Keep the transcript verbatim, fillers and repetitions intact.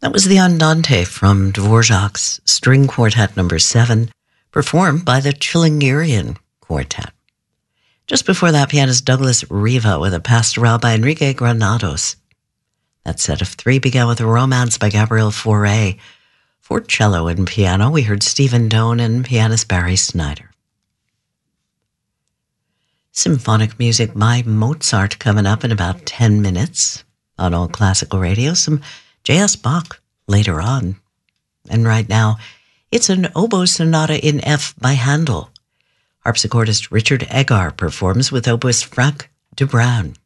That was the Andante from Dvorak's String Quartet number seven, performed by the Chilingirian Quartet. Just before that, pianist Douglas Riva with a Pastoral by Enrique Granados. That set of three began with a Romance by Gabriel Fauré. For cello and piano, we heard Stephen Doane and pianist Barry Snyder. Symphonic music by Mozart coming up in about ten minutes on All Classical Radio. Some J S. Bach later on. And right now, it's an oboe sonata in F by Handel. Harpsichordist Richard Egar performs with oboist Frank de Bruin.